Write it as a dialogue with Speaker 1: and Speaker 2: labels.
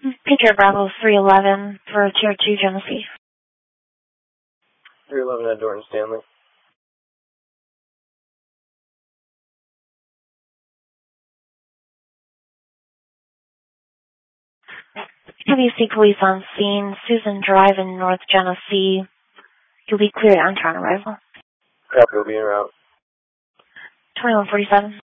Speaker 1: Patriot Bravo 311 for Tier 2 Genesee.
Speaker 2: 311 at Dorton Stanley.
Speaker 1: WC Police on scene, Susan Drive in North Genesee. You'll be cleared on turn arrival.
Speaker 2: Copy, will be en route.
Speaker 1: 2147.